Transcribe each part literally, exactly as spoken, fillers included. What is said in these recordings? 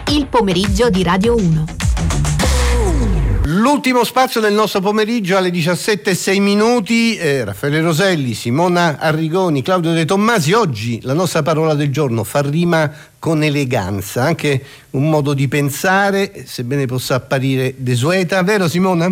Il pomeriggio di Radio uno. L'ultimo spazio del nostro pomeriggio alle diciassette e sei minuti. Eh, Raffaele Roselli, Simona Arrigoni, Claudio De Tommasi. Oggi la nostra parola del giorno fa rima con eleganza, anche un modo di pensare, sebbene possa apparire desueta, vero Simona?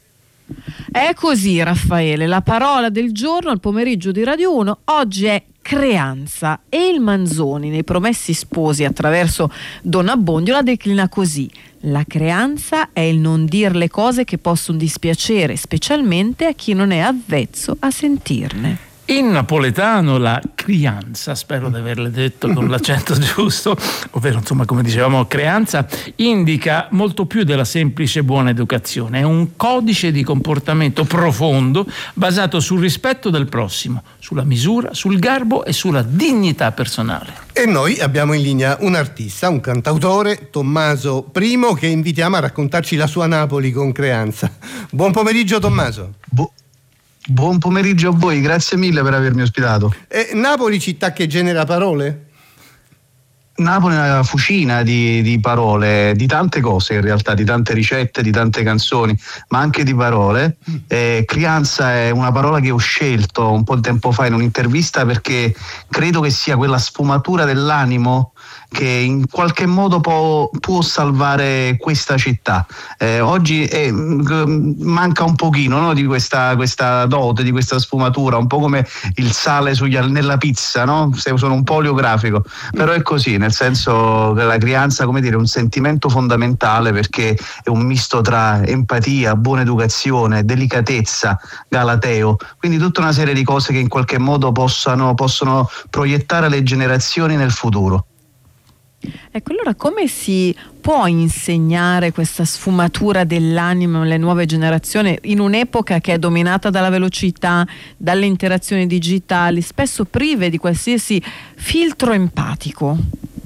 È così, Raffaele, la parola del giorno al pomeriggio di Radio uno oggi è creanza, e il Manzoni nei Promessi Sposi attraverso Don Abbondio la declina così: la creanza è il non dir le cose che possono dispiacere, specialmente a chi non è avvezzo a sentirne. In napoletano la crianza, spero di averle detto con l'accento giusto, ovvero insomma come dicevamo creanza, indica molto più della semplice buona educazione. È un codice di comportamento profondo basato sul rispetto del prossimo, sulla misura, sul garbo e sulla dignità personale. E noi abbiamo in linea un artista, un cantautore, Tommaso Primo, che invitiamo a raccontarci la sua Napoli con creanza. Buon pomeriggio Tommaso. Bu- Buon pomeriggio a voi, grazie mille per avermi ospitato. Eh, Napoli, città che genera parole? Napoli è una fucina di, di parole, di tante cose in realtà, di tante ricette, di tante canzoni, ma anche di parole. Eh, crianza è una parola che ho scelto un po' di tempo fa in un'intervista perché credo che sia quella sfumatura dell'animo che in qualche modo può, può salvare questa città. Eh, oggi è, manca un pochino, no, di questa, questa dote, di questa sfumatura, un po' come il sale sugli, nella pizza, no? Se sono un po' oleografico, però è così, nel senso che la crianza, come dire, è un sentimento fondamentale perché è un misto tra empatia, buona educazione, delicatezza, galateo, quindi tutta una serie di cose che in qualche modo possano, possono proiettare le generazioni nel futuro. Ecco, allora come si può insegnare questa sfumatura dell'animo alle nuove generazioni in un'epoca che è dominata dalla velocità, dalle interazioni digitali, spesso prive di qualsiasi filtro empatico?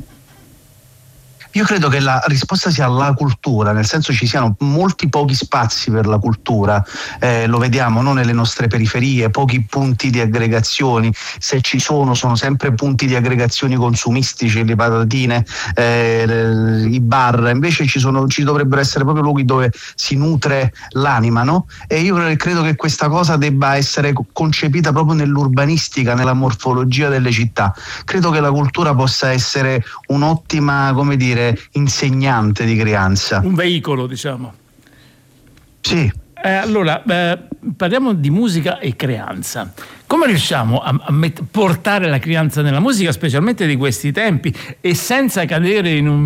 Io credo che la risposta sia la cultura, nel senso ci siano molti pochi spazi per la cultura, eh, lo vediamo no? Nelle nostre periferie, pochi punti di aggregazioni, se ci sono sono sempre punti di aggregazioni consumistici, le patatine, eh, i bar, invece ci, sono, ci dovrebbero essere proprio luoghi dove si nutre l'anima, no? E io credo che questa cosa debba essere concepita proprio nell'urbanistica, nella morfologia delle città. Credo che la cultura possa essere un'ottima, come dire, insegnante di crianza. Un veicolo, diciamo. Sì. Eh, allora, eh, parliamo di musica e creanza. Come riusciamo a, a met- portare la crianza nella musica, specialmente di questi tempi, e senza cadere in un